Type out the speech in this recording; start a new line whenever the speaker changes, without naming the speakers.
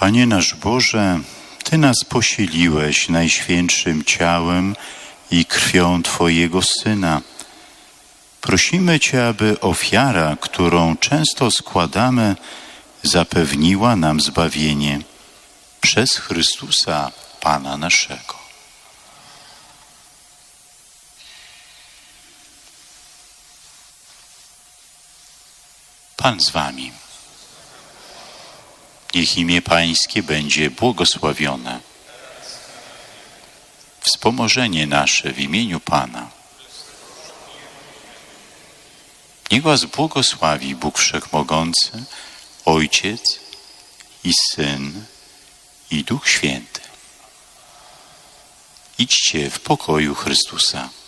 Panie nasz Boże, Ty nas posiliłeś najświętszym ciałem i krwią Twojego Syna. Prosimy Cię, aby ofiara, którą często składamy, zapewniła nam zbawienie przez Chrystusa, Pana naszego. Pan z Wami. Niech imię Pańskie będzie błogosławione. Wspomożenie nasze w imieniu Pana. Niech Was błogosławi Bóg Wszechmogący, Ojciec i Syn i Duch Święty. Idźcie w pokoju Chrystusa.